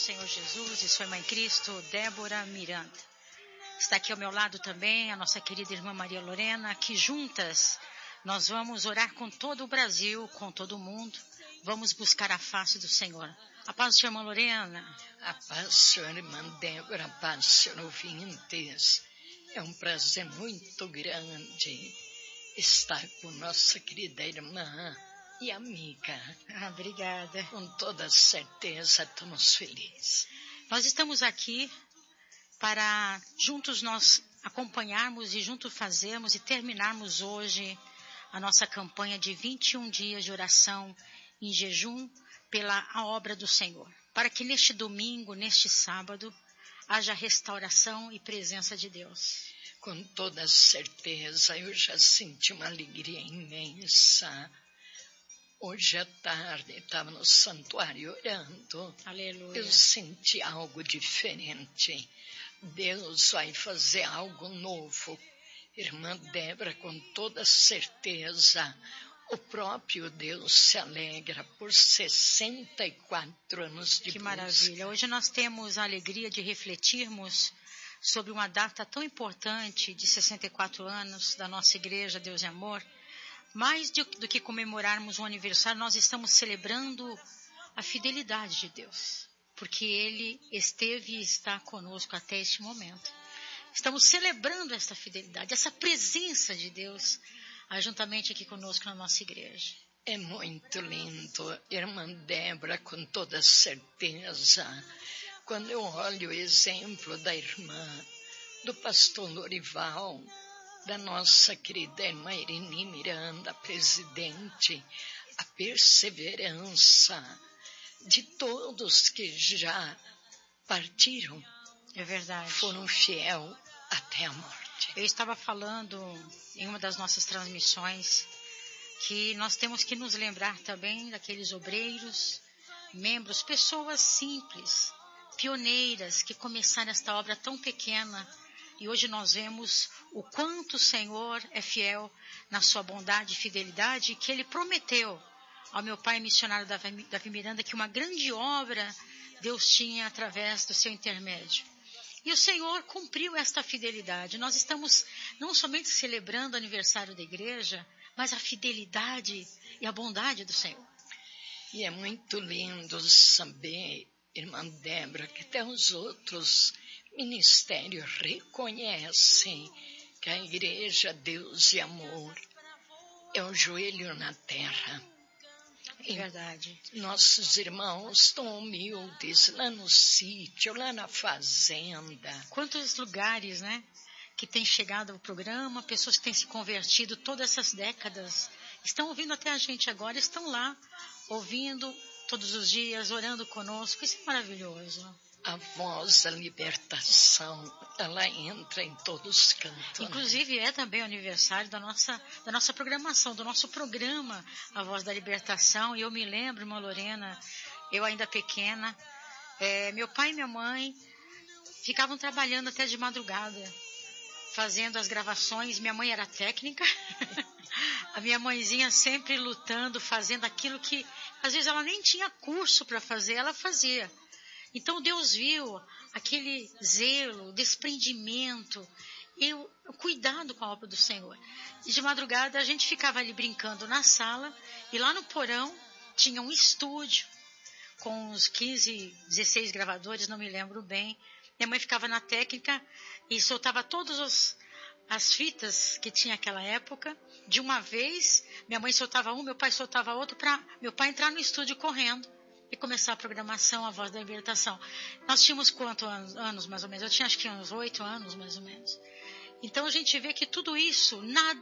Senhor Jesus e sua mãe Cristo, Débora Miranda. Está aqui ao meu lado também a nossa querida irmã Maria Lorena, que juntas nós vamos orar com todo o Brasil, com todo o mundo. Vamos buscar a face do Senhor. A paz do Senhor, irmã Lorena. A paz, senhora irmã Débora, a paz, senhor ouvintes. É um prazer muito grande estar com nossa querida irmã e amiga. Obrigada. Com toda certeza estamos felizes. Nós estamos aqui para juntos nós acompanharmos e juntos fazermos e terminarmos hoje a nossa campanha de 21 dias de oração em jejum pela obra do Senhor. Para que neste domingo, neste sábado, haja restauração e presença de Deus. Com toda certeza, eu já senti uma alegria imensa. Hoje à tarde, estava no santuário orando. Aleluia. Eu senti algo diferente. Deus vai fazer algo novo. Irmã Débora, com toda certeza, o próprio Deus se alegra por 64 anos de busca. Que maravilha. Hoje nós temos a alegria de refletirmos sobre uma data tão importante de 64 anos da nossa igreja Deus e Amor. Mais do que comemorarmos um aniversário, nós estamos celebrando a fidelidade de Deus, porque Ele esteve e está conosco até este momento. Estamos celebrando essa fidelidade, essa presença de Deus, juntamente aqui conosco na nossa igreja. É muito lindo, irmã Débora, com toda certeza. Quando eu olho o exemplo da irmã, do pastor Lorival, da nossa querida irmã Irini Miranda, presidente, a perseverança de todos que já partiram. É verdade. Foram fiel até a morte. Eu estava falando em uma das nossas transmissões que nós temos que nos lembrar também daqueles obreiros, membros, pessoas simples, pioneiras que começaram esta obra tão pequena. E hoje nós vemos o quanto o Senhor é fiel na sua bondade e fidelidade, que Ele prometeu ao meu pai missionário Davi Miranda que uma grande obra Deus tinha através do seu intermédio. E o Senhor cumpriu esta fidelidade. Nós estamos não somente celebrando o aniversário da igreja, mas a fidelidade e a bondade do Senhor. E é muito lindo saber, irmã Débora, que até os outros ministérios reconhecem que a igreja Deus e Amor é o joelho na terra. É verdade. Nossos irmãos tão humildes lá no sítio, lá na fazenda. Quantos lugares, né, que têm chegado ao programa, pessoas que têm se convertido todas essas décadas, estão ouvindo até a gente agora, estão lá ouvindo todos os dias, orando conosco. Isso é maravilhoso. A voz da libertação, ela entra em todos os cantos. Inclusive é também o aniversário da nossa programação, do nosso programa A Voz da Libertação. E eu me lembro, irmã Lorena, eu ainda pequena, meu pai e minha mãe ficavam trabalhando até de madrugada, fazendo as gravações. Minha mãe era técnica, a minha mãezinha sempre lutando, fazendo aquilo que às vezes ela nem tinha curso para fazer, ela fazia. Então Deus viu aquele zelo, desprendimento, o cuidado com a obra do Senhor. E de madrugada a gente ficava ali brincando na sala, e lá no porão tinha um estúdio com uns 15, 16 gravadores, não me lembro bem. Minha mãe ficava na técnica e soltava todas as fitas que tinha naquela época. De uma vez, minha mãe soltava um, meu pai soltava outro, para meu pai entrar no estúdio correndo e começar a programação, a Voz da Libertação. Nós tínhamos quantos anos, mais ou menos? Eu tinha acho que uns 8 anos, mais ou menos. Então a gente vê que tudo isso,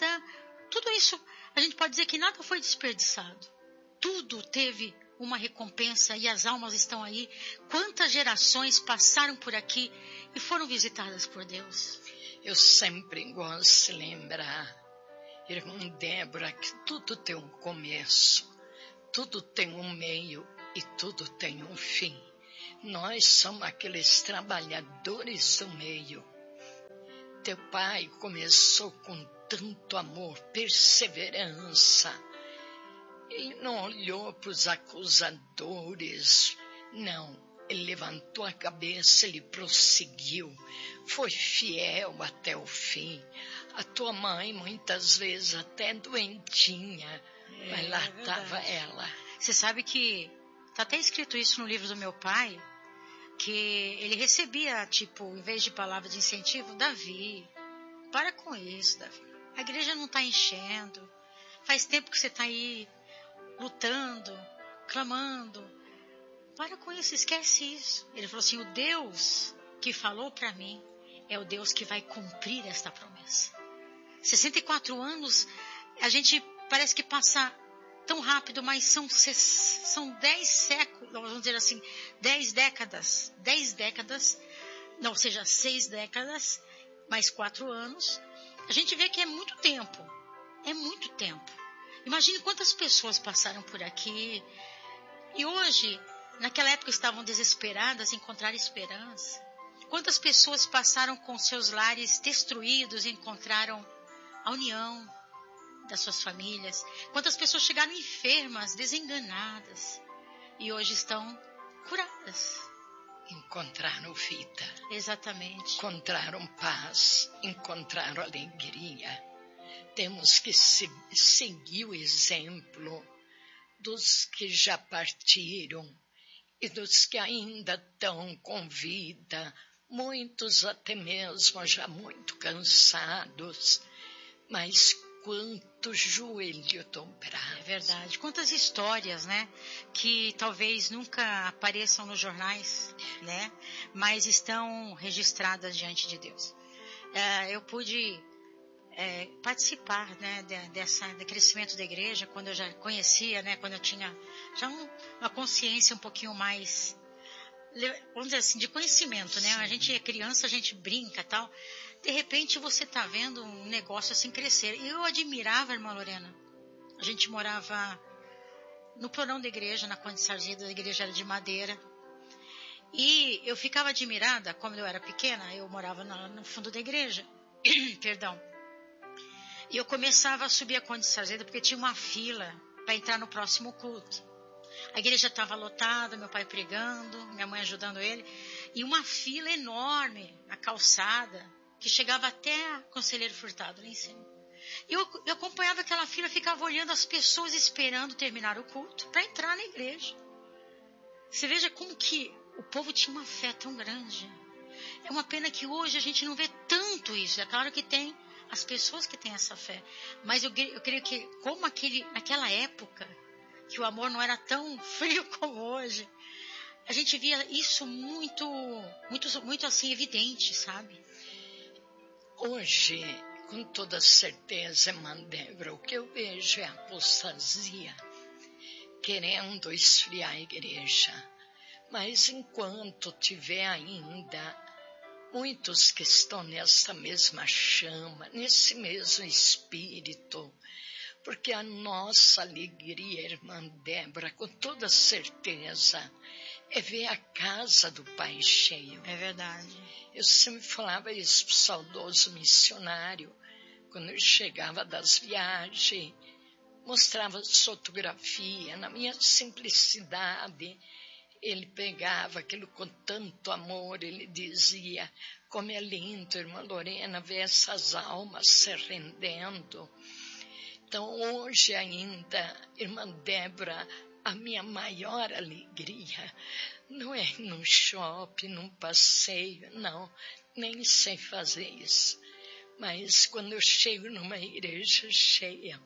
a gente pode dizer que nada foi desperdiçado. Tudo teve uma recompensa e as almas estão aí. Quantas gerações passaram por aqui e foram visitadas por Deus? Eu sempre gosto de lembrar, irmã Débora, que tudo tem um começo, tudo tem um meio e tudo tem um fim. Nós somos aqueles trabalhadores do meio. Teu pai começou com tanto amor, perseverança. Ele não olhou para os acusadores, não. ele levantou a cabeça, ele prosseguiu, foi fiel até o fim. A tua mãe, muitas vezes, até doentinha, mas lá estava ela. Você sabe que está até escrito isso no livro do meu pai, que ele recebia, tipo, em vez de palavras de incentivo, Davi, para com isso, Davi. A igreja não está enchendo. Faz tempo que você está aí lutando, clamando. Para com isso, esquece isso. Ele falou assim, o Deus que falou para mim é o Deus que vai cumprir esta promessa. 64 anos, a gente parece que passa tão rápido, mas são 10 séculos, vamos dizer assim, 10 décadas, não, ou seja, 6 décadas, mais 4 anos. A gente vê que é muito tempo. Imagine quantas pessoas passaram por aqui e hoje, naquela época, estavam desesperadas em encontrar esperança. Quantas pessoas passaram com seus lares destruídos e encontraram a união das suas famílias. Quantas pessoas chegaram enfermas, desenganadas e hoje estão curadas. Encontraram vida. Exatamente. Encontraram paz, encontraram alegria. Temos que seguir o exemplo dos que já partiram e dos que ainda estão com vida, muitos até mesmo já muito cansados, mas quanto joelho dobrado. É verdade. Quantas histórias, né, que talvez nunca apareçam nos jornais, né, mas estão registradas diante de Deus. Eu pude participar, né, do crescimento da igreja, quando eu já conhecia, né, quando eu tinha já uma consciência um pouquinho mais, vamos dizer assim, de conhecimento, né? Sim. A gente é criança, a gente brinca e tal. De repente você está vendo um negócio assim crescer. E eu admirava a irmã Lorena. A gente morava no porão da igreja, na Conde de Sarzedas, a igreja era de madeira. E eu ficava admirada, como eu era pequena, eu morava no fundo da igreja. Perdão. E eu começava a subir a Conde de Sarzedas porque tinha uma fila para entrar no próximo culto. A igreja estava lotada, meu pai pregando, minha mãe ajudando ele. E uma fila enorme, na calçada, que chegava até a Conselheiro Furtado lá em cima. E eu acompanhava aquela fila, ficava olhando as pessoas esperando terminar o culto para entrar na igreja. Você veja como que o povo tinha uma fé tão grande. É uma pena que hoje a gente não vê tanto isso. É claro que tem as pessoas que têm essa fé. Mas eu creio que como naquela época, que o amor não era tão frio como hoje, a gente via isso muito assim evidente, sabe? Hoje, com toda certeza, irmã Débora, o que eu vejo é a apostasia querendo esfriar a igreja. Mas enquanto tiver ainda muitos que estão nessa mesma chama, nesse mesmo espírito, porque a nossa alegria, irmã Débora, com toda certeza, é ver a casa do Pai cheio. É verdade. Eu sempre falava isso para o saudoso missionário, quando eu chegava das viagens, mostrava fotografia, na minha simplicidade, ele pegava aquilo com tanto amor, ele dizia, como é lindo, irmã Lorena, ver essas almas se rendendo. Então, hoje ainda, irmã Débora, a minha maior alegria não é num shopping, num passeio, não, nem sei fazer isso. Mas quando eu chego numa igreja cheia,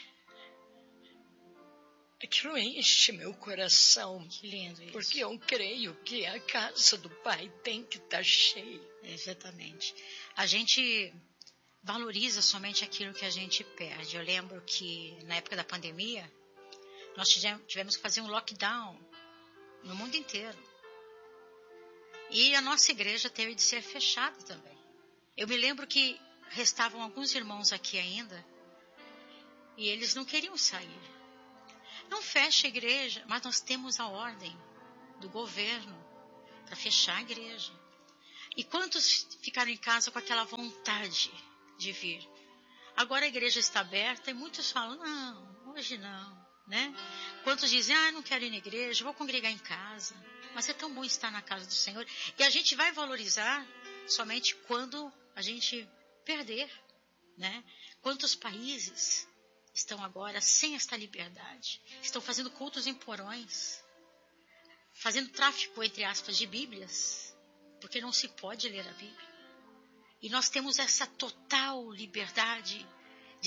aquilo enche meu coração. Que lindo isso. Porque eu creio que a casa do Pai tem que estar cheia. Exatamente. A gente valoriza somente aquilo que a gente perde. Eu lembro que na época da pandemia, nós tivemos que fazer um lockdown no mundo inteiro. E a nossa igreja teve de ser fechada também. Eu me lembro que restavam alguns irmãos aqui ainda e eles não queriam sair. Não fecha a igreja, mas nós temos a ordem do governo para fechar a igreja. E quantos ficaram em casa com aquela vontade de vir? Agora a igreja está aberta e muitos falam, não, hoje não, né? Quantos dizem, não quero ir na igreja, vou congregar em casa. Mas é tão bom estar na casa do Senhor. E a gente vai valorizar somente quando a gente perder, né? Quantos países estão agora sem esta liberdade? Estão fazendo cultos em porões, fazendo tráfico, entre aspas, de Bíblias, porque não se pode ler a Bíblia. E nós temos essa total liberdade